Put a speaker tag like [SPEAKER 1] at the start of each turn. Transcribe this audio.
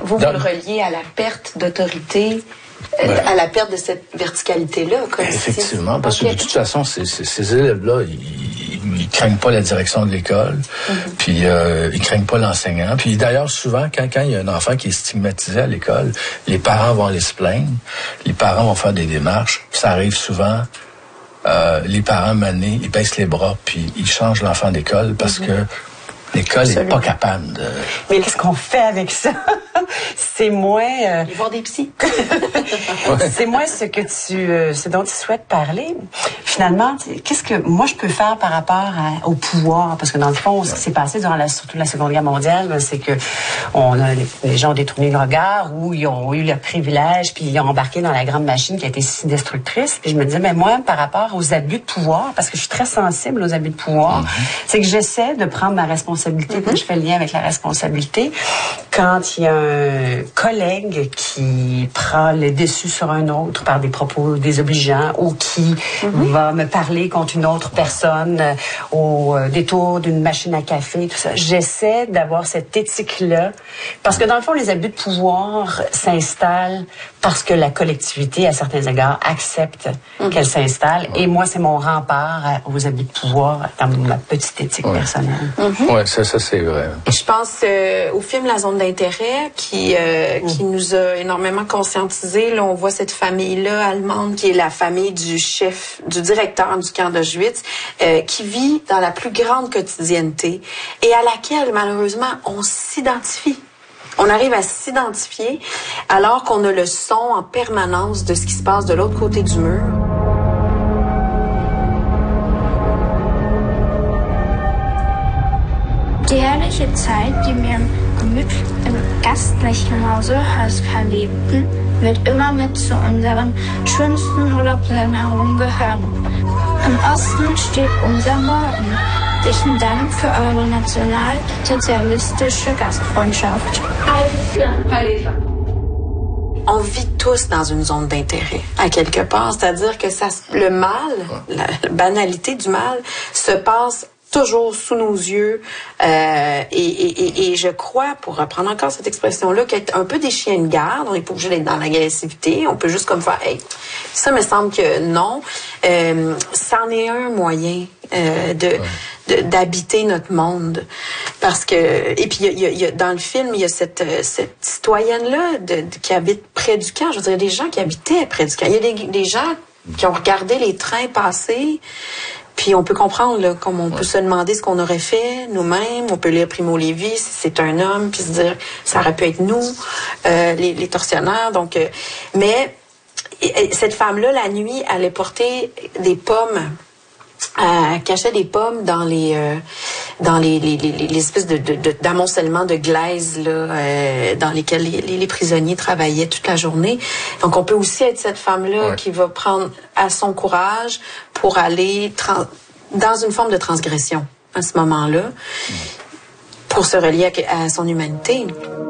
[SPEAKER 1] vous le reliez à la perte d'autorité, à la perte de cette verticalité-là.
[SPEAKER 2] Effectivement, parce que de toute façon, ces élèves-là, ils craignent pas la direction de l'école, puis ils craignent pas l'enseignant. Puis d'ailleurs, souvent, quand il y a un enfant qui est stigmatisé à l'école, les parents vont aller se plaindre, les parents vont faire des démarches, puis ça arrive souvent. Les parents manés, ils baissent les bras, puis ils changent l'enfant d'école parce que l'école n'est pas capable de...
[SPEAKER 3] Mais qu'est-ce qu'on fait avec ça? C'est moins...
[SPEAKER 1] Aller voir des psys.
[SPEAKER 3] C'est moins ce dont tu souhaites parler. Finalement, qu'est-ce que moi je peux faire par rapport au pouvoir? Parce que dans le fond, ce qui s'est passé durant surtout la Seconde Guerre mondiale, c'est que les gens ont détourné le regard ou ils ont eu le privilège, puis ils ont embarqué dans la grande machine qui a été si destructrice. Puis je me disais, mais moi, par rapport aux abus de pouvoir, parce que je suis très sensible aux abus de pouvoir, c'est que j'essaie de prendre ma responsabilité, puis je fais le lien avec la responsabilité. Quand il y a un collègue qui prend le dessus sur un autre par des propos désobligeants ou qui va me parler contre une autre personne au détour d'une machine à café, tout ça, j'essaie d'avoir cette éthique-là. Parce que dans le fond, les abus de pouvoir s'installent parce que la collectivité, à certains égards, accepte qu'elle s'installe. Et moi, c'est mon rempart aux abus de pouvoir dans ma petite éthique personnelle.
[SPEAKER 2] Oui, ça c'est vrai.
[SPEAKER 1] Je pense au film La Zone d'intérêt qui nous a énormément conscientisés. Là, on voit cette famille-là allemande qui est la famille du chef, du directeur du camp d'Auschwitz, qui vit dans la plus grande quotidienneté et à laquelle, malheureusement, on s'identifie. On arrive à s'identifier alors qu'on a le son en permanence de ce qui se passe de l'autre côté du mur.
[SPEAKER 4] Die herrliche Zeit, die wir im gastlichen Hause Höska lebten, wird immer mit zu unseren schönsten Urlaubserinnerungen gehören. Im Osten steht unser Morgen. Herzlichen Dank für eure nationalsozialistische Gastfreundschaft.
[SPEAKER 1] On vit tous dans une zone d'intérêt, à quelque part. C'est-à-dire que le mal, la banalité du mal, se passe toujours sous nos yeux. Et je crois, pour reprendre encore cette expression-là, qu'être un peu des chiens de garde, on n'est pas obligé d'être dans l'agressivité, on peut juste comme faire, hey, ça me semble que non. C'en est un moyen d'habiter notre monde. Parce que, et puis il y a dans le film, il y a cette citoyenne-là qui habite près du camp. Je veux dire, il y a des gens qui habitaient près du camp. Il y a des gens qui ont regardé les trains passer. Puis on peut comprendre, là, comme on peut se demander ce qu'on aurait fait nous-mêmes. On peut lire Primo Levi, si c'est un homme, puis se dire, ça aurait pu être nous, les tortionnaires. Donc, mais cette femme-là, la nuit, allait porter des pommes. Elle cachait des pommes dans les espèces d'amoncellement de glaise là, dans lesquels les prisonniers travaillaient toute la journée. Donc on peut aussi être cette femme-là qui va prendre à son courage pour aller dans une forme de transgression à ce moment-là, pour se relier à son humanité.